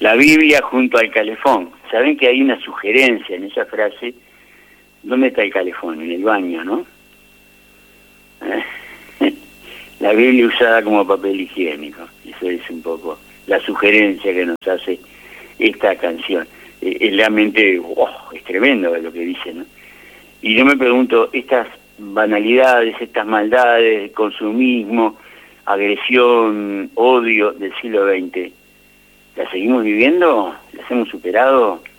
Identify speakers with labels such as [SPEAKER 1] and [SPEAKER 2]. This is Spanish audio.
[SPEAKER 1] La Biblia junto al calefón. Saben que hay una sugerencia en esa frase. ¿Dónde está el calefón? En el baño, ¿no? La Biblia usada como papel higiénico. Eso es un poco la sugerencia que nos hace esta canción. Realmente es tremendo lo que dice, ¿no? Y yo me pregunto, estas banalidades, estas maldades, consumismo, agresión, odio del siglo XX, ¿las seguimos viviendo? ¿Las hemos superado?